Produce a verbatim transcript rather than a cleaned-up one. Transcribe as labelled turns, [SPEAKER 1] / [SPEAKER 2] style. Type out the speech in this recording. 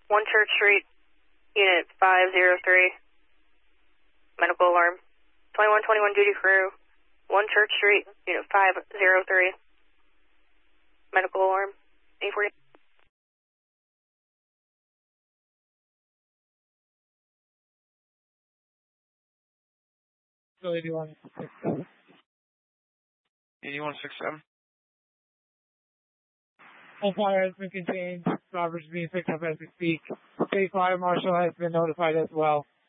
[SPEAKER 1] one Church Street, Unit five zero three, medical alarm. twenty-one twenty-one duty crew, one Church Street, Unit five zero three, medical alarm. A forty.
[SPEAKER 2] So eighty-one sixty-seven.
[SPEAKER 3] eighty-one sixty-seven.
[SPEAKER 2] All fire has been contained. Robert's being picked up as we speak. State Fire Marshal has been notified as well.